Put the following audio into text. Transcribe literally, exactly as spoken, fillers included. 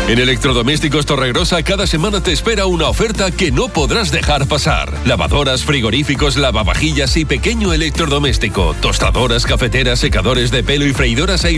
En Electrodomésticos Torregrosa cada semana te espera una oferta que no podrás dejar pasar. Lavadoras, frigoríficos, lavavajillas y pequeño electrodoméstico, tostadoras, cafeteras, secadores de pelo y freidoras aire